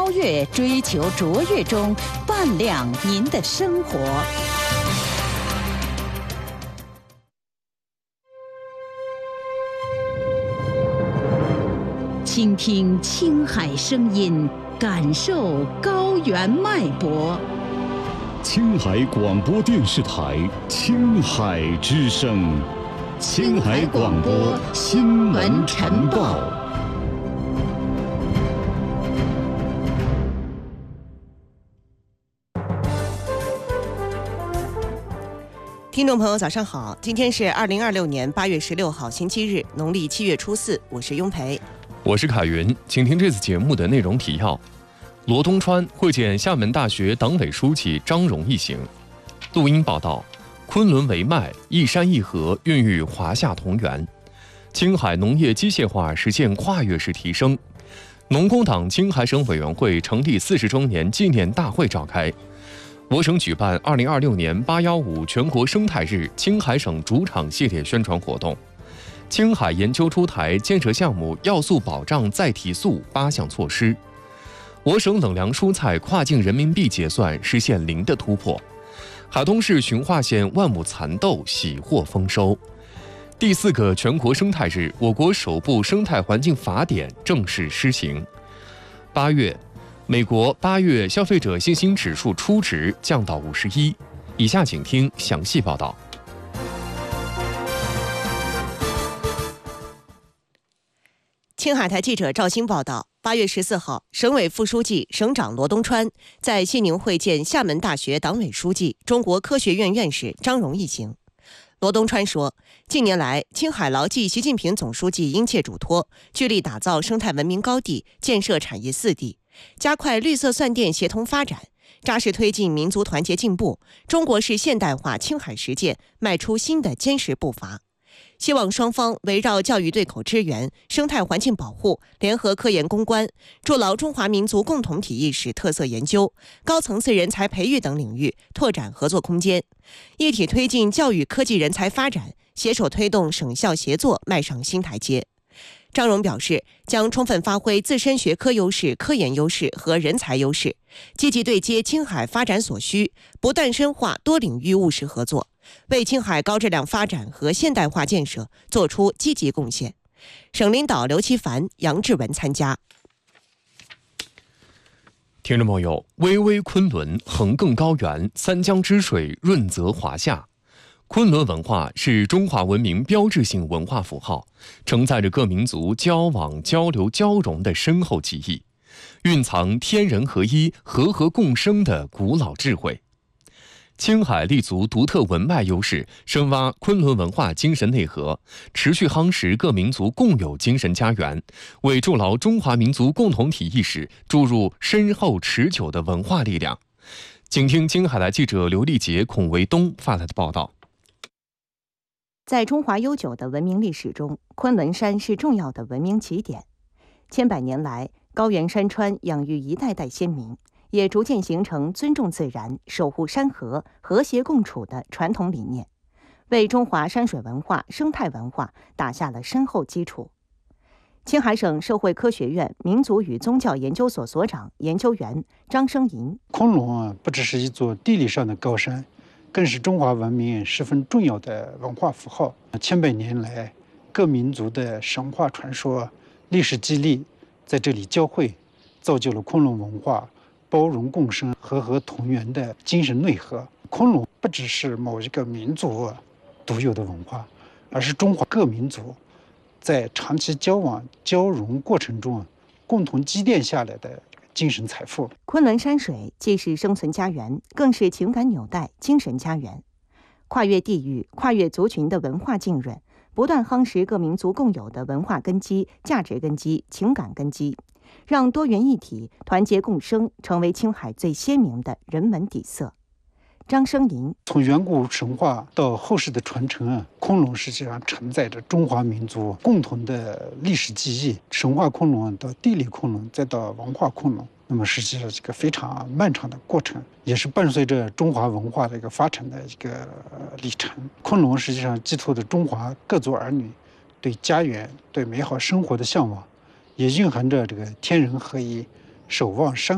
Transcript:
超越、追求卓越中伴亮您的生活。倾听青海声音，感受高原脉搏。 青海广播电视台青海之声，青海广播新闻晨报。 听众朋友早上好，今天是2026年8月16号星期日，农历7月初4，我是雍培， 我是凯云，请听这次节目的内容提要。罗东川会见厦门大学党委书记张荣一行。录音报道，昆仑为脉，一山一河孕育华夏同源。青海农业机械化实现跨越式提升。农工党青海省委员会成立40周年纪念大会召开。我省举办2026年815全国生态日青海省主场系列宣传活动。青海研究出台建设项目要素保障再提速8项措施。我省冷凉蔬菜跨境人民币结算实现0的突破。海东市循化县万亩蚕豆喜获丰收。第4个全国生态日，我国首部生态环境法典正式施行。8月，美国8月消费者信心指数初值降到51。以下请听详细报道。 青海台记者赵鑫报道，8月14号，省委副书记、省长罗东川在西宁会见厦门大学党委书记、中国科学院院士张荣一行。罗东川说，近年来，青海牢记习近平总书记殷切嘱托，聚力打造生态文明高地，建设产业4地，加快绿色算电协同发展，扎实推进民族团结进步，中国式现代化青海实践迈出新的坚实步伐。希望双方围绕教育对口支援、生态环境保护、联合科研攻关，筑牢中华民族共同体意识特色研究、高层次人才培育等领域拓展合作空间，一体推进教育科技人才发展，携手推动省校协作迈上新台阶。张荣表示，将充分发挥自身学科优势、科研优势和人才优势，积极对接青海发展所需，不断深化多领域务实合作，为青海高质量发展和现代化建设作出积极贡献。省领导刘其凡、杨志文参加。 听众朋友，巍巍昆仑，横亘高原，三江之水润泽华夏。昆仑文化是中华文明标志性文化符号，承载着各民族交往、交流、交融的深厚记忆，蕴藏天人合一、和合共生的古老智慧。青海立足独特文脉优势，深挖昆仑文化精神内核，持续夯实各民族共有精神家园，为筑牢中华民族共同体意识注入深厚持久的文化力量。请听青海台记者刘丽杰、孔维东发来的报道。 在中华悠久的文明历史中，昆仑山是重要的文明起点。千百年来，高原山川养育一代代先民，也逐渐形成尊重自然、守护山河、和谐共处的传统理念，为中华山水文化、生态文化打下了深厚基础。青海省社会科学院民族与宗教研究所所长、研究员张生银： 昆仑不只是一座地理上的高山，更是中华文明十分重要的文化符号。千百年来，各民族的神话传说、历史激励在这里交汇，造就了昆仑文化包容共生、和合同源的精神内核。昆仑不只是某一个民族独有的文化，而是中华各民族在长期交往交融过程中共同积淀下来的精神财富。 昆仑山水既是生存家园，更是情感纽带、精神家园。跨越地域、跨越族群的文化浸润，不断夯实各民族共有的文化根基、价值根基、情感根基，让多元一体、团结共生成为青海最鲜明的人文底色。张生银： 从远古神话到后世的传承，昆仑实际上承载着中华民族共同的历史记忆。神话昆仑到地理昆仑，再到文化昆仑，那么实际上是一个非常漫长的过程，也是伴随着中华文化的一个发展的一个历程。昆仑实际上寄托着中华各族儿女对家园、对美好生活的向往，也蕴含着这个天人合一、守望山